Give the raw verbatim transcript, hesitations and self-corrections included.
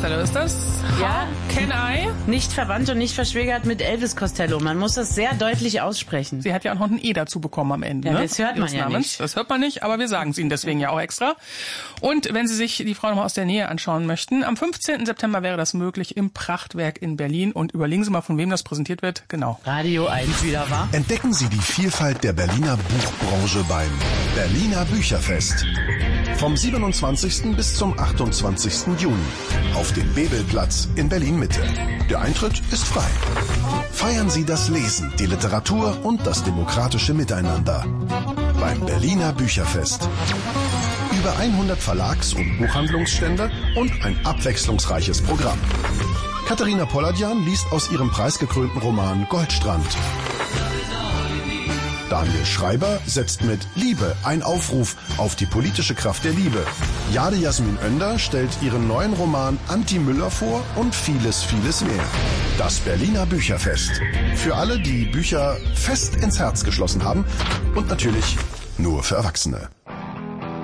Costello, ist das? Ja. Can I? Nicht verwandt und nicht verschwägert mit Elvis Costello. Man muss das sehr deutlich aussprechen. Sie hat ja auch noch ein E dazu bekommen am Ende. Ja, ne? das hört man ja nicht. Das hört man nicht, aber wir sagen es Ihnen deswegen ja auch extra. Und wenn Sie sich die Frau nochmal aus der Nähe anschauen möchten, am fünfzehnten September wäre das möglich im Prachtwerk in Berlin. Und überlegen Sie mal, von wem das präsentiert wird. Genau. Radio eins wieder, wa? Entdecken Sie die Vielfalt der Berliner Buchbranche beim Berliner Bücherfest. Vom siebenundzwanzigsten bis zum achtundzwanzigsten Juni auf dem Bebelplatz in Berlin-Mitte. Der Eintritt ist frei. Feiern Sie das Lesen, die Literatur und das demokratische Miteinander beim Berliner Bücherfest. Über hundert Verlags- und Buchhandlungsstände und ein abwechslungsreiches Programm. Katharina Polladian liest aus ihrem preisgekrönten Roman Goldstrand. Daniel Schreiber setzt mit Liebe ein Aufruf auf die politische Kraft der Liebe. Jade Jasmin Oender stellt ihren neuen Roman Anti Müller vor und vieles, vieles mehr. Das Berliner Bücherfest. Für alle, die Bücher fest ins Herz geschlossen haben und natürlich nur für Erwachsene.